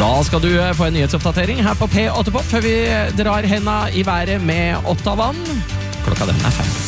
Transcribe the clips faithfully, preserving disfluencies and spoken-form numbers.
Da skal du få en nyhetsoppdatering her på P åtte Pop før vi drar henda i været med Ottavan. Klokka den er fem.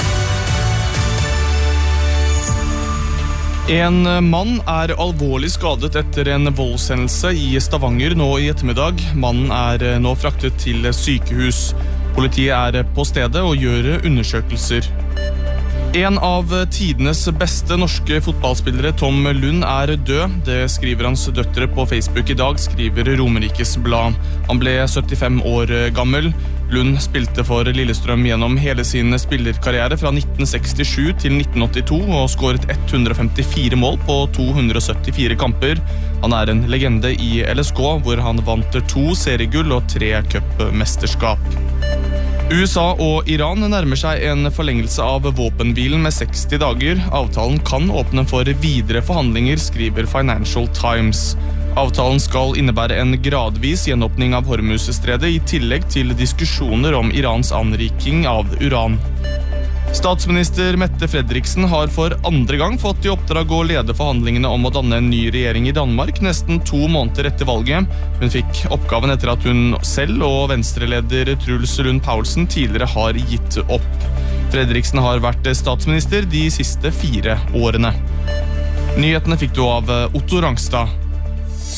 En mann er alvorlig skadet etter en voldshendelse i Stavanger nå i ettermiddag. Mannen er nå fraktet til sykehus. Politiet er på stedet og gjør undersøkelser. En av tidenes beste norske fotballspillere, Tom Lund, er død. Det skriver hans døtre på Facebook i dag, skriver Romerikes Blad. Han ble syttifem år gammel. Lund spilte for Lillestrøm gjennom hele sin spillerkarriere fra nitten sekstisju til nitten åttito og skåret ett hundre femtifire mål på to hundre syttifire kamper. Han er en legende i L S K, hvor han vant to seriegull og tre cupmesterskap. U S A og Iran nærmer seg en forlengelse av våpenhvilen med seksti dager. Avtalen kan åpne for videre forhandlinger, skriver Financial Times. Avtalen skal innebære en gradvis gjenåpning av Hormuzstredet i tillegg til diskusjoner om Irans anriking av uran. Statsminister Mette Frederiksen har for andre gang fått i oppdrag å lede forhandlingene om å danne en ny regjering i Danmark nesten to måneder etter valget. Hun fikk oppgaven etter at hun selv og venstreleder Truls Lund Poulsen tidligere har gitt opp. Frederiksen har vært statsminister de siste fire årene. Nyhetene fikk du av Otto Rangstad.